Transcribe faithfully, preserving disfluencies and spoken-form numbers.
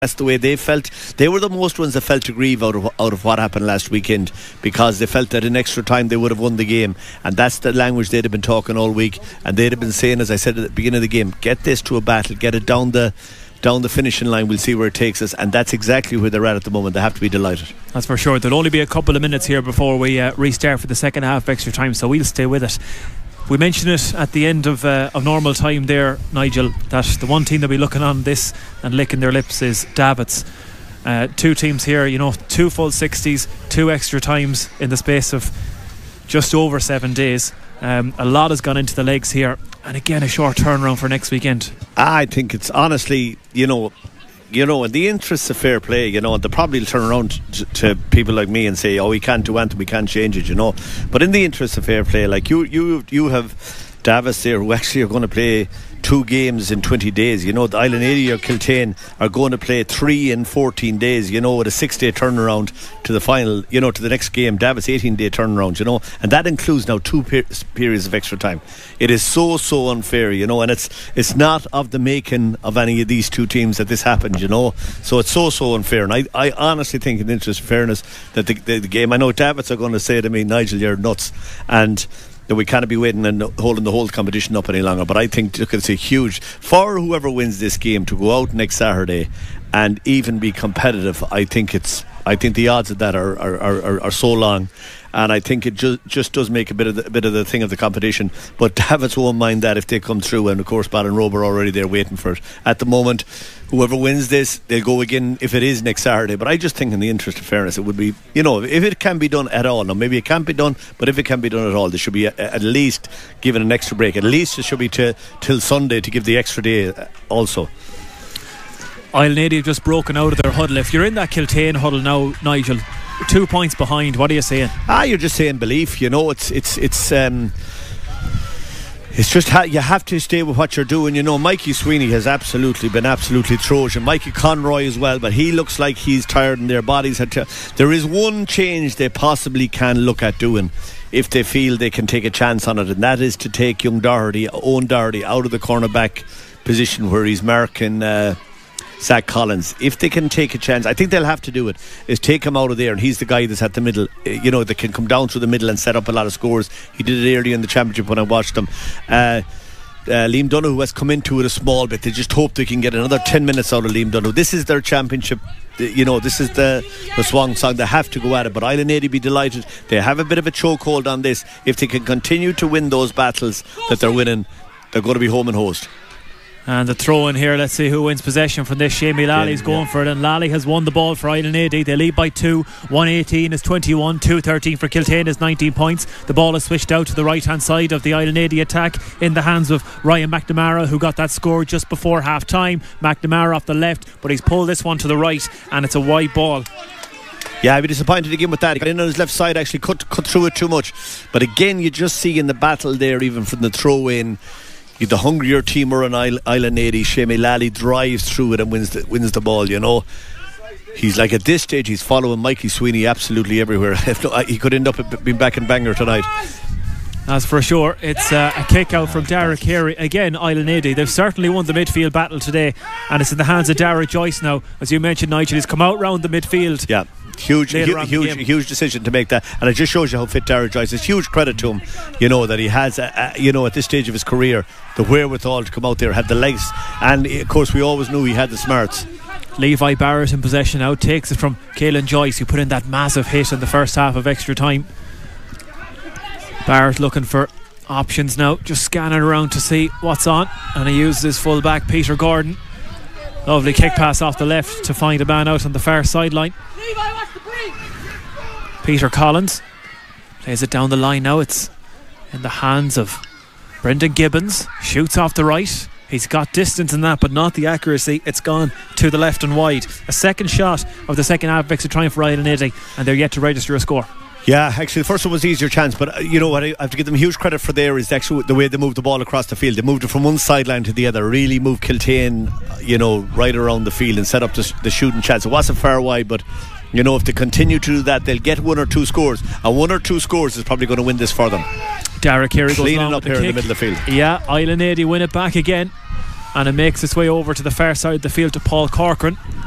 That's the way they felt. They were the most ones that felt aggrieved out of, out of what happened last weekend, because they felt that in extra time they would have won the game, and that's the language they'd have been talking all week, and they'd have been saying, as I said at the beginning of the game, get this to a battle, get it down the down the finishing line, we'll see where it takes us. And that's exactly where they're at at the moment. They have to be delighted. That's for sure. There'll only be a couple of minutes here before we uh, restart for the second half extra time, so we'll stay with it. We mentioned it at the end of uh, of normal time there, Nigel, that the one team they'll be looking on this and licking their lips is Davits. Uh, two teams here, you know, two full sixties, two extra times in the space of just over seven days. Um, a lot has gone into the legs here, and again a short turnaround for next weekend. I think it's honestly, you know, you know, in the interests of fair play, you know, they'll probably turn around to, to people like me and say, oh, we can't do anything, we can't change it, you know. But in the interests of fair play, like you, you, you have Davos there who actually are going to play two games in twenty days. You know, the Island eighty or Kiltane are going to play three in fourteen days, you know, with a six day turnaround to the final, you know, to the next game. Davos eighteen day turnaround, you know, and that includes now two per- periods of extra time. It is so so unfair, you know, and it's it's not of the making of any of these two teams that this happened, you know, so it's so so unfair. And I, I honestly think, in the interest of fairness, that the, the, the game, I know Davos are going to say to me, Nigel, you're nuts, and that we can't be waiting and holding the whole competition up any longer. But I think, look, it's a huge for whoever wins this game to go out next Saturday and even be competitive. I think it's I think the odds of that are are, are, are so long, and I think it just just does make a bit of the, a bit of the thing of the competition. But Davits won't mind that if they come through, and of course Ballinrobe are already there waiting for it. At the moment, whoever wins this, they'll go again if it is next Saturday. But I just think, in the interest of fairness, it would be, you know, if it can be done at all. Now maybe it can't be done, but if it can be done at all, there should be a, at least given an extra break. At least it should be to, till Sunday to give the extra day also. Island eighty have just broken out of their huddle. If you're in that Kiltane huddle now, Nigel, two points behind, what are you saying? Ah, you're just saying belief. You know, it's it's it's um, it's just ha- you have to stay with what you're doing. You know, Mikey Sweeney has absolutely been absolutely Trojan. Mikey Conroy as well, but he looks like he's tired and their bodies had to. There is one change they possibly can look at doing if they feel they can take a chance on it, and that is to take young Doherty, Owen Doherty, out of the cornerback position where he's marking uh, Zach Collins. If they can take a chance, I think they'll have to do it, is take him out of there, and he's the guy that's at the middle, you know, that can come down through the middle and set up a lot of scores. He did it early in the championship when I watched him. uh, uh, Liam Donoghue has come into it a small bit. They just hope they can get another ten minutes out of Liam Donoghue. This is their championship, you know, this is the, the swan song. They have to go at it, but Island eighty be delighted. They have a bit of a chokehold on this. If they can continue to win those battles that they're winning, they're going to be home and host. And the throw in here, let's see who wins possession from this. Shamie Lally's yeah, going yeah. for it, and Lally has won the ball for Island eighty. They lead by two. one eighteen is twenty-one, two thirteen for Kiltane is nineteen points. The ball is switched out to the right hand side of the Island eighty attack in the hands of Ryan McNamara, who got that score just before half time. McNamara off the left, but he's pulled this one to the right, and it's a wide ball. Yeah, I'd be disappointed again with that. He got in on his left side, actually cut, cut through it too much. But again, you just see in the battle there, even from the throw in, the hungrier team are on Island eighty. Shamie Lally drives through it and wins the, wins the ball, you know. He's like, at this stage, he's following Mikey Sweeney absolutely everywhere. He could end up being back in Bangor tonight. As for sure, it's uh, a kick out from Dara Carey. Again, Island eighty, they've certainly won the midfield battle today, and it's in the hands of Dara Joyce now. As you mentioned, Nigel, he's come out round the midfield. Yeah, huge huge, huge, huge decision to make that, and it just shows you how fit Dara Joyce is. Huge credit to him, you know, that he has a, a, you know, at this stage of his career, the wherewithal to come out there, had the legs, and of course we always knew he had the smarts. Levi Barrett in possession now, takes it from Caelan Joyce, who put in that massive hit in the first half of extra time. Barrett looking for options now, just scanning around to see what's on, and he uses his full back Peter Gordon. Lovely kick pass off the left to find a man out on the far sideline. Peter Collins plays it down the line now. It's in the hands of Brendan Gibbons. Shoots off the right. He's got distance in that, but not the accuracy. It's gone to the left and wide. A second shot of the second half of extra time for Island eighty, and they're yet to register a score. Yeah, actually the first one was the easier chance, but uh, you know what I have to give them huge credit for there is actually the way they moved the ball across the field. They moved it from one sideline to the other, really moved Kiltane, uh, you know, right around the field and set up the, the shooting chance. It wasn't far wide, but you know, if they continue to do that, they'll get one or two scores, and one or two scores is probably going to win this for them. Dara Carey goes cleaning up here in the middle of the field. Yeah, Island eighty win it back again, and it makes its way over to the far side of the field to Paul Corcoran.